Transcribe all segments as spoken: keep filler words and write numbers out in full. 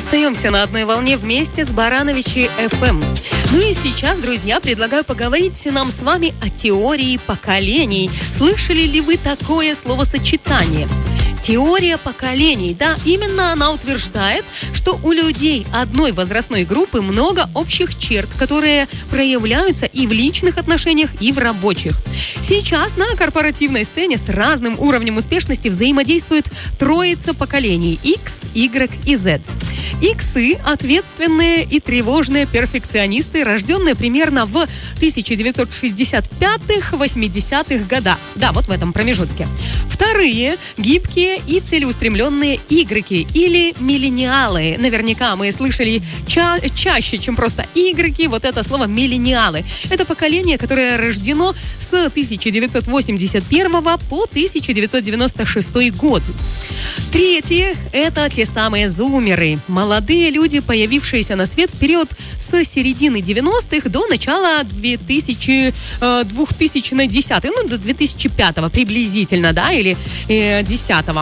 Остаемся на одной волне вместе с Барановичи эф эм. Ну и сейчас, друзья, предлагаю поговорить нам с вами о теории поколений. Слышали ли вы такое словосочетание? Теория поколений. Да, именно она утверждает, что у людей одной возрастной группы много общих черт, которые проявляются и в личных отношениях, и в рабочих. Сейчас на корпоративной сцене с разным уровнем успешности взаимодействует троица поколений X, Y и Z. Иксы – ответственные и тревожные перфекционисты, рожденные примерно в тысяча девятьсот шестьдесят пятых-восьмидесятых годах. Да, вот в этом промежутке. Вторые – гибкие и целеустремленные игроки или миллениалы. Наверняка мы слышали ча- чаще, чем просто игроки, вот это слово миллениалы. Это поколение, которое рождено с тысяча девятьсот восемьдесят первого по тысяча девятьсот девяносто шестой год. Третьи – это те самые зумеры. Молодые люди, появившиеся на свет в период с середины девяностых до начала двухтысячного, ну, до две тысячи пятого приблизительно, да, или э, десятого.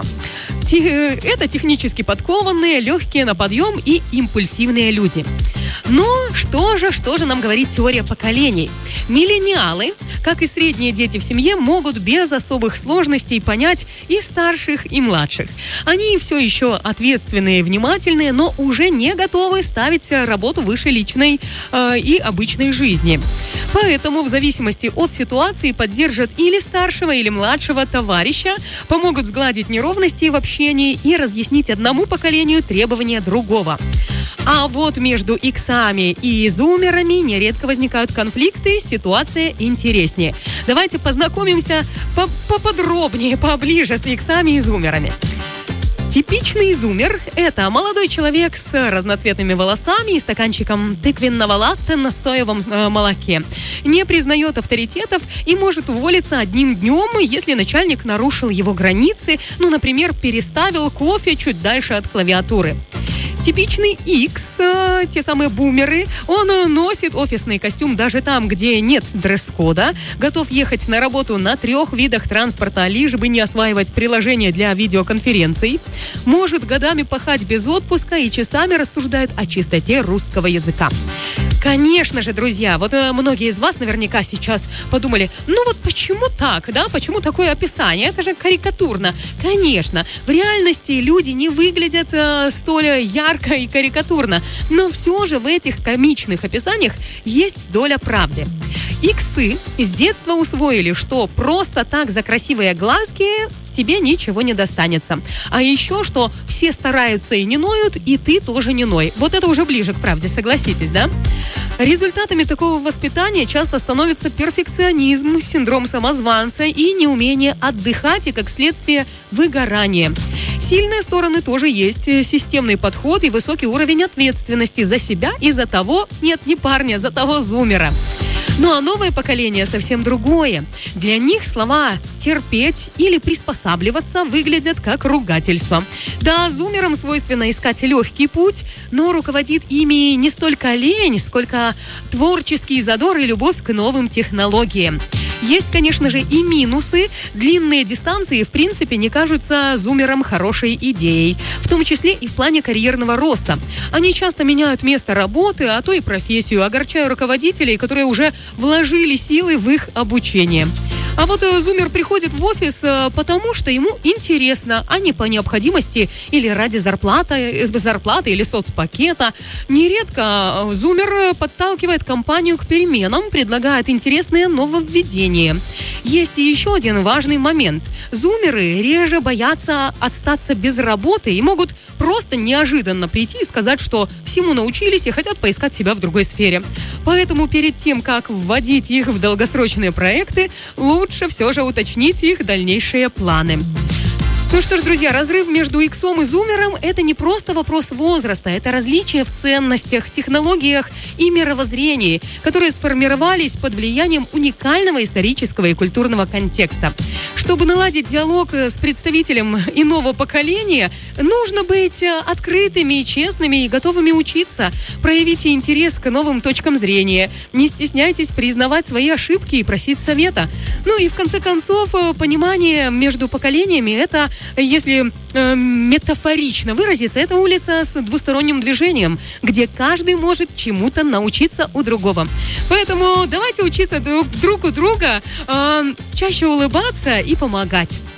Это технически подкованные, легкие на подъем и импульсивные люди. Но что же, что же нам говорит теория поколений? Миллениалы, как и средние дети в семье, могут без особых сложностей понять и старших, и младших. Они все еще ответственные, внимательные, но уже не готовы ставить работу выше личной э, и обычной жизни. Поэтому в зависимости от ситуации поддержат или старшего, или младшего товарища, помогут сгладить неровности в общении и разъяснить одному поколению требования другого. А вот между иксами и зумерами нередко возникают конфликты, ситуация интереснее. Давайте познакомимся поподробнее, поближе с иксами и зумерами. Типичный зумер – это молодой человек с разноцветными волосами и стаканчиком тыквенного латте на соевом э, молоке. Не признает авторитетов и может уволиться одним днем, если начальник нарушил его границы, ну, например, переставил кофе чуть дальше от клавиатуры. Типичный X, э, те самые бумеры, он э, носит офисный костюм даже там, где нет дресс-кода, готов ехать на работу на трех видах транспорта, лишь бы не осваивать приложение для видеоконференций, может годами пахать без отпуска и часами рассуждает о чистоте русского языка. Конечно же, друзья, вот э, многие из вас наверняка сейчас подумали, ну вот почему так, да, почему такое описание, это же карикатурно. Конечно, в реальности люди не выглядят э, столь ярко и карикатурно, но все же в этих комичных описаниях есть доля правды. Иксы с детства усвоили, что просто так за красивые глазки тебе ничего не достанется. А еще, что все стараются и не ноют, и ты тоже не ной. Вот это уже ближе к правде, согласитесь, да? Результатами такого воспитания часто становится перфекционизм, синдром самозванца и неумение отдыхать, и, как следствие, выгорание. Сильные стороны тоже есть. Системный подход и высокий уровень ответственности за себя и за того, нет, не парня, за того зумера. Ну а новое поколение совсем другое. Для них слова «терпеть» или «приспосабливаться» выглядят как ругательство. Да, зумерам свойственно искать легкий путь, но руководит ими не столько лень, сколько творческий задор и любовь к новым технологиям. Есть, конечно же, и минусы. Длинные дистанции, в принципе, не кажутся зумерам хорошей идеей. В том числе и в плане карьерного роста. Они часто меняют место работы, а то и профессию, огорчая руководителей, которые уже вложили силы в их обучение. А вот э, зумер приходит в офис э, потому, что ему интересно, а не по необходимости или ради зарплаты, э, зарплаты или соцпакета. Нередко э, зумер подталкивает компанию к переменам, предлагает интересные нововведения. Есть и еще один важный момент. Зумеры реже боятся остаться без работы и могут просто неожиданно прийти и сказать, что всему научились и хотят поискать себя в другой сфере. Поэтому перед тем, как вводить их в долгосрочные проекты, лучше все же уточнить их дальнейшие планы. Ну что ж, друзья, разрыв между иксом и зумером – это не просто вопрос возраста, это различия в ценностях, технологиях и мировоззрении, которые сформировались под влиянием уникального исторического и культурного контекста. Чтобы наладить диалог с представителем иного поколения, нужно быть открытыми, честными и готовыми учиться. Проявите интерес к новым точкам зрения. Не стесняйтесь признавать свои ошибки и просить совета. Ну и в конце концов, понимание между поколениями – это если э, метафорично выразиться, это улица с двусторонним движением, где каждый может чему-то научиться у другого. Поэтому давайте учиться друг, друг у друга, э, чаще улыбаться и помогать.